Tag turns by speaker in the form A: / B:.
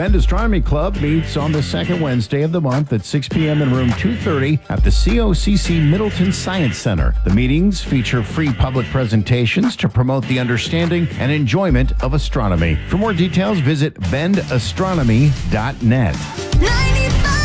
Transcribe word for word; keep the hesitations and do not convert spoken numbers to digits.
A: Bend Astronomy Club meets on the second Wednesday of the month at six p.m. in room two thirty at the C O C C Middleton Science Center. The meetings feature free public presentations to promote the understanding and enjoyment of astronomy. For more details, visit bend astronomy dot net.
B: ninety-five